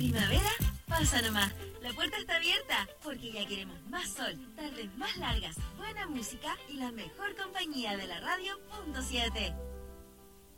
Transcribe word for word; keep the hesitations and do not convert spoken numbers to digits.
primavera, pasa nomás. La puerta está abierta porque ya queremos más sol, tardes más largas, buena música y la mejor compañía de la radio punto siete.